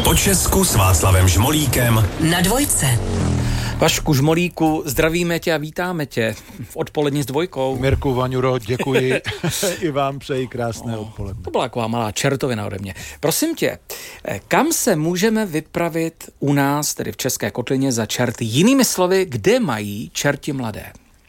Po Česku s Václavem Žmolíkem na Dvojce. Vašku Žmolíku, zdravíme tě a vítáme tě v odpoledni s Dvojkou. Mirku, Vaňuro, děkuji. I vám přeji krásné odpoledne. To byla taková malá čertovina ode mě. Prosím tě, kam se můžeme vypravit u nás, tedy v České kotlině, za čerty? Jinými slovy, kde mají čerti mladé?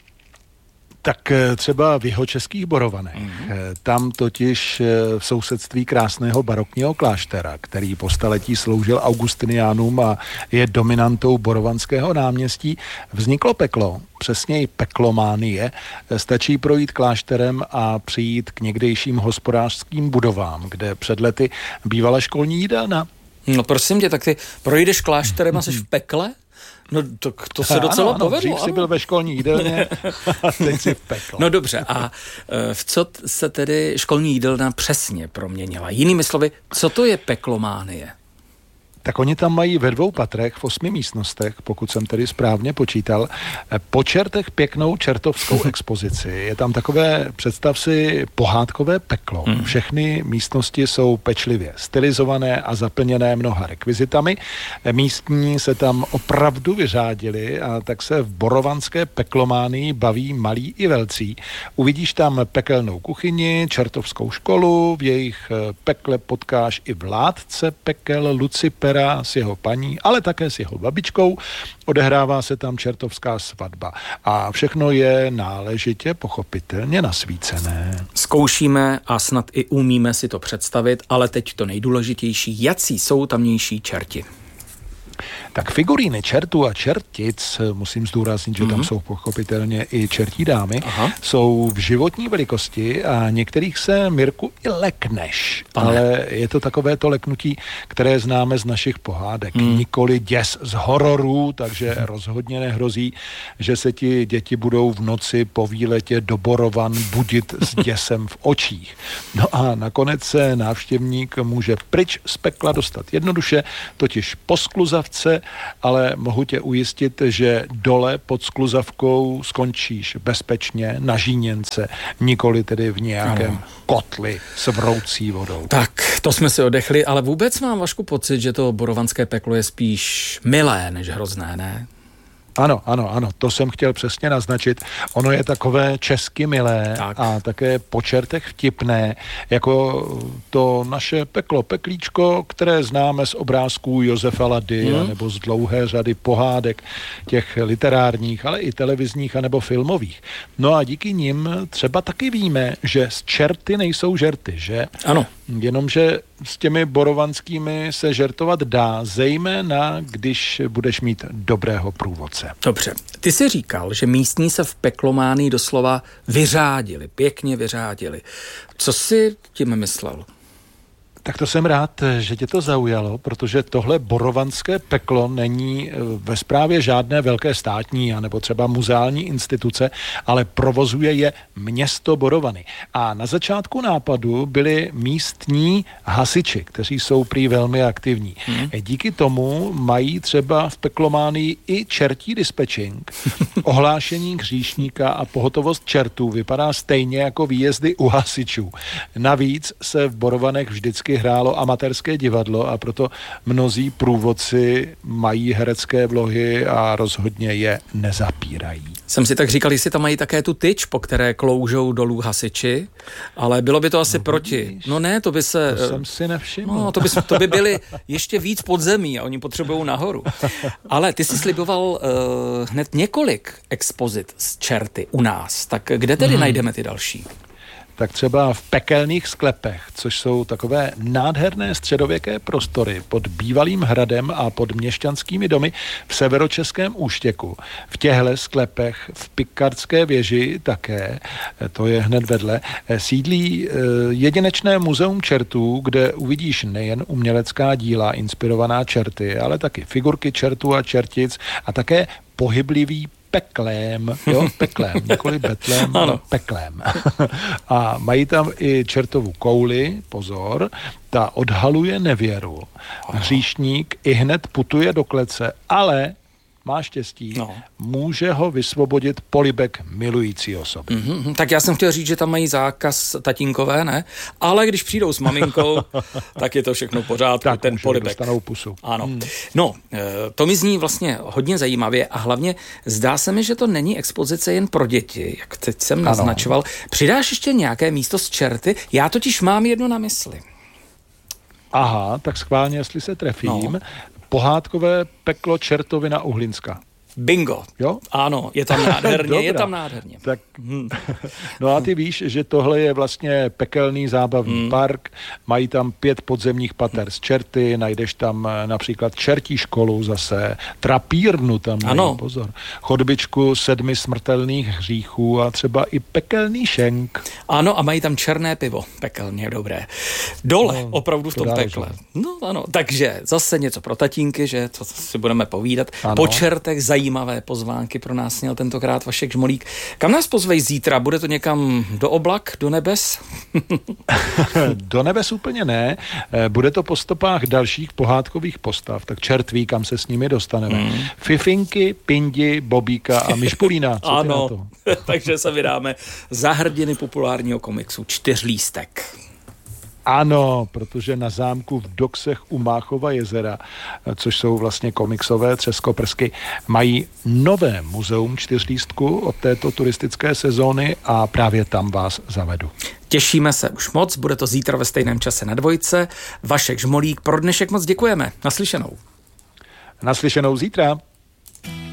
Tak třeba v jihočeských Borovanech. Tam totiž v sousedství krásného barokního kláštera, který po staletí sloužil augustiniánům a je dominantou borovanského náměstí, vzniklo peklo, přesněji peklománie. Stačí projít klášterem a přijít k někdejším hospodářským budovám, kde před lety bývala školní jídelna. No prosím tě, tak ty projdeš klášterem a jsi v pekle? No to se docela povedlo. Dřív jsi byl ve školní jídelně a teď jsi v pekle. No dobře, a v co se tedy školní jídelna přesně proměnila? Jinými slovy, co to je peklománie? Tak oni tam mají ve 2 patrech, v 8 místnostech, pokud jsem tedy správně počítal, po čertech pěknou čertovskou expozici. Je tam takové, představ si, pohádkové peklo. Všechny místnosti jsou pečlivě stylizované a zaplněné mnoha rekvizitami. Místní se tam opravdu vyřádili a tak se v borovanské peklománii baví malí i velcí. Uvidíš tam pekelnou kuchyni, čertovskou školu, v jejich pekle potkáš i vládce pekel Lucipera s jeho paní, ale také s jeho babičkou. Odehrává se tam čertovská svatba. A všechno je náležitě, pochopitelně nasvícené. Zkoušíme a snad i umíme si to představit, ale teď to nejdůležitější. Jací jsou tamnější čerti? Tak figuríny čertů a čertic, musím zdůraznit, že tam jsou pochopitelně i čertí dámy, jsou v životní velikosti a některých se, Mirku, i lekneš. Ale je to takové to leknutí, které známe z našich pohádek. Nikoli děs z hororů, takže rozhodně nehrozí, že se ti děti budou v noci po výletě do Borovan budit s děsem v očích. No a nakonec se návštěvník může pryč z pekla dostat jednoduše, totiž po skluzavce, ale mohu tě ujistit, že dole pod skluzavkou skončíš bezpečně na žíněnce, nikoli tedy v nějakém kotli s vroucí vodou. Tak, to jsme si odechli, ale vůbec mám, Vašku, pocit, že to borovanské peklo je spíš milé než hrozné, ne? Ano, to jsem chtěl přesně naznačit. Ono je takové česky milé a také po čertech vtipné, jako to naše peklíčko, které známe z obrázků Josefa Lady nebo z dlouhé řady pohádek, těch literárních, ale i televizních anebo filmových. No a díky nim třeba taky víme, že z čerty nejsou žerty, že? Ano. Jenomže s těmi borovanskými se žertovat dá, zejména když budeš mít dobrého průvodce. Dobře. Ty jsi říkal, že místní se v peklománii doslova vyřádili, pěkně vyřádili. Co jsi tím myslel? Tak to jsem rád, že tě to zaujalo, protože tohle borovanské peklo není ve správě žádné velké státní anebo třeba muzeální instituce, ale provozuje je město Borovany. A na začátku nápadu byli místní hasiči, kteří jsou prý velmi aktivní. Díky tomu mají třeba v peklománii i čertí dispečing. Ohlášení hříšníka a pohotovost čertů vypadá stejně jako výjezdy u hasičů. Navíc se v Borovanech vždycky hrálo amatérské divadlo a proto mnozí průvodci mají herecké vlohy a rozhodně je nezapírají. Jsem si tak říkal, jestli tam mají také tu tyč, po které kloužou dolů hasiči, ale bylo by to asi proti. No ne, to by se... To jsem si nevšiml. No, to by byly ještě víc podzemí a oni potřebují nahoru. Ale ty jsi sliboval hned několik expozit z čerty u nás. Tak kde tedy najdeme ty další? Tak třeba v pekelných sklepech, což jsou takové nádherné středověké prostory pod bývalým hradem a pod měšťanskými domy v severočeském Úštěku. V těchto sklepech v Pikardské věži také, to je hned vedle, sídlí jedinečné muzeum čertů, kde uvidíš nejen umělecká díla inspirovaná čerty, ale taky figurky čertů a čertic a také pohyblivý peklém, nikoli betlém, ale peklém. A mají tam i čertovu kouli, pozor, ta odhaluje nevěru. Hříšník i hned putuje do klece, ale má štěstí, může ho vysvobodit polibek milující osoby. Tak já jsem chtěl říct, že tam mají zákaz tatínkové, ne? Ale když přijdou s maminkou, tak je to všechno v pořádku, tak ten polibek. Dostanou pusu. Ano. No, to mi zní vlastně hodně zajímavě a hlavně zdá se mi, že to není expozice jen pro děti, jak teď jsem naznačoval. Přidáš ještě nějaké místo z čerty? Já totiž mám jedno na mysli. Aha, tak schválně, jestli se trefím. Pohádkové peklo Čertovina Uhlinska. Bingo. Jo? Ano, je tam nádherně, je tam nádherně. Tak, no a ty víš, že tohle je vlastně pekelný zábavní park, mají tam 5 podzemních pater z čerty, najdeš tam například čertí školu zase, trapírnu tam, mají, pozor, chodbičku 7 smrtelných hříchů a třeba i pekelný šenk. Ano, a mají tam černé pivo, pekelně dobré. Dole, opravdu v tom pekle. No ano, takže zase něco pro tatínky, že to si budeme povídat. Ano. Po čertech zajímavé pozvánky pro nás měl tentokrát Vašek Žmolík. Kam nás pozvej zítra? Bude to někam do oblak, do nebes? Do nebes úplně ne. Bude to po stopách dalších pohádkových postav, tak čert ví, kam se s nimi dostaneme. Fifinky, Pindi, Bobíka a Myšpulína. Co ano, takže se vydáme za hrdiny populárního komiksu Čtyřlístek. Ano, protože na zámku v Doksech u Máchova jezera, což jsou vlastně komiksové třeskoprsky, mají nové muzeum Čtyřlístku od této turistické sezóny a právě tam vás zavedu. Těšíme se už moc, bude to zítra ve stejném čase na Dvojce. Vašek Žmolík, pro dnešek moc děkujeme. Naslyšenou. Naslyšenou zítra.